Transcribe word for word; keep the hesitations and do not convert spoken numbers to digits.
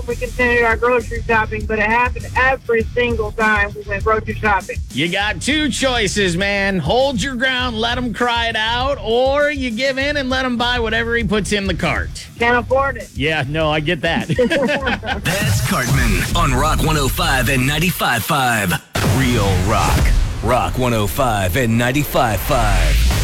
we continued our grocery shopping, but it happened every single time we went grocery shopping. You got two choices, man. Hold your ground, let him cry it out, or you give in and let him buy whatever he puts in the cart. Can't afford it. Yeah, no, I get that. That's Cartman on Rock one oh five and ninety-five point five. Real rock. Rock one oh five and ninety-five point five.